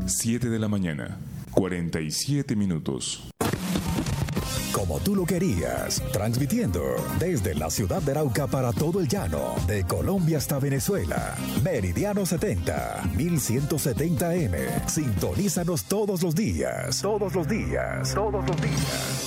7 de la mañana, 47 minutos. Como tú lo querías, transmitiendo desde la ciudad de Arauca para todo el llano, de Colombia hasta Venezuela. Meridiano 70, 1170M. Sintonízanos todos los días. Todos los días. Todos los días.